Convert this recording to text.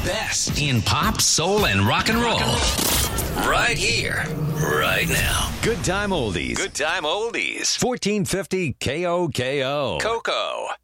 best in pop, soul, and rock and roll. Right here, right now. Good time oldies. Good time oldies. 1450 KOKO. Coco.